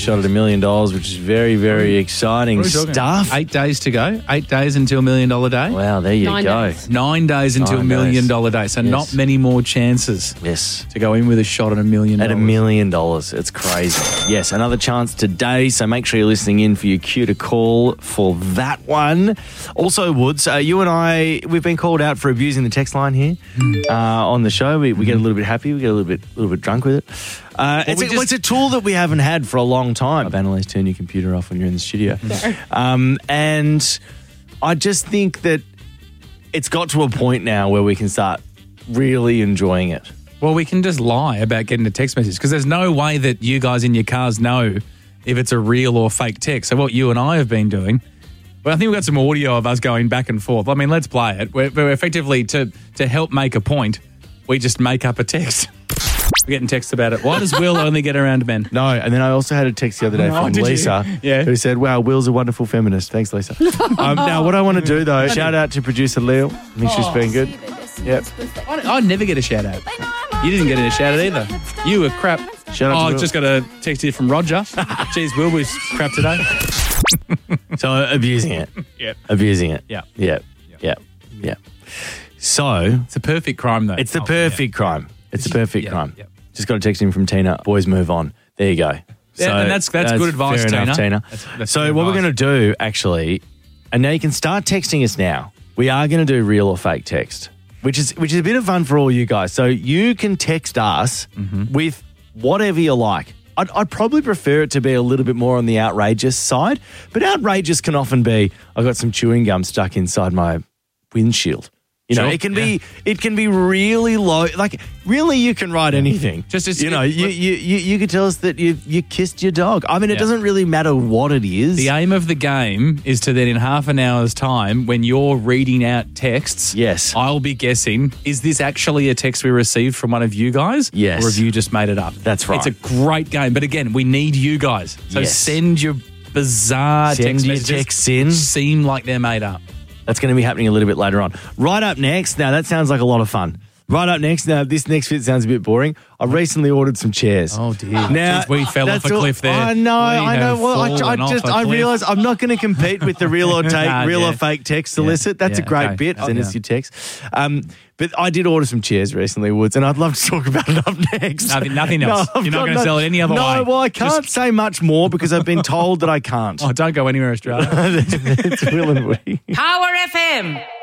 Shot at $1 million, which is very, very exciting stuff. 8 days to go. 8 days until $1 Million Day. Wow, there you 9 go. days. 9 days until $1 Million Day. So not many more chances Yes. to go in with a shot at $1 million. At $1 million. It's crazy. Yes, another chance today. So make sure you're listening in for your cue to call for that one. Also, Woods, you and I, we've been called out for abusing the text line here on the show. We get a little bit happy. We get a little bit drunk with it. It's a tool that we haven't had for a long time. I've analysed, turn your computer off when you're in the studio. And I just think that it's got to a point now where we can start really enjoying it. Well, we can just lie about getting a text message because there's no way that you guys in your cars know if it's a real or fake text. So what you and I have been doing, well, I think we've got some audio of us going back and forth. I mean, let's play it. We're effectively, to help make a point, we just make up a text. We're getting texts about it. Why does Will only get around men? No, and then I also had a text the other day from Lisa who said, wow, Will's a wonderful feminist. Thanks, Lisa. Now, what I want to do, though, shout out to producer Leo. I think she's been good. Yep. I never get a shout out. You didn't get a shout out either. You were crap. Shout out to I Will. just got a text here from Roger. Jeez, Will was crap today. So abusing it. Yep. Abusing it. Yep. Yep. Yep. Yep. So It's a perfect crime, though. it's the perfect crime. It's the perfect Yeah, crime. yeah. Just got a text in from Tina. Boys, move on. There you go. Yeah, and that's good advice, fair enough, Tina. Tina. That's So good what we're advice. going to do, actually, and now you can start texting us now. We are going to do real or fake text, which is a bit of fun for all you guys. So you can text us with whatever you like. I'd probably prefer it to be a little bit more on the outrageous side, but outrageous can often be, I've got some chewing gum stuck inside my windshield. You know, Sure, it can be really low. Like, really, you can write anything. Just as- you could tell us that you kissed your dog. I mean, it doesn't really matter what it is. The aim of the game is to then, in half an hour's time, when you're reading out texts, Yes. I'll be guessing, is this actually a text we received from one of you guys? Yes. Or have you just made it up? That's right. It's a great game. But again, we need you guys. So Yes. send your bizarre Send text your messages. texts in. Seem like they're made up. That's going to be happening a little bit later on. Right up next, now that sounds like a lot of fun. Right up next, now this next bit sounds a bit boring. I recently ordered some chairs. Oh, dear. Now Jeez, we fell off that's a all- cliff there. I know. Well, I I realise I'm not going to compete with the real or real or Yeah. fake text solicit. That's a great okay. bit. Send us Yeah. your text. But I did order some chairs recently, Woods, and I'd love to talk about it up next. Nothing else. I've You're not got going to sell it any other way. No, well, I can't say much more because I've been told that I can't. Oh, don't go anywhere, Australia. It's Will and Woody. Power FM.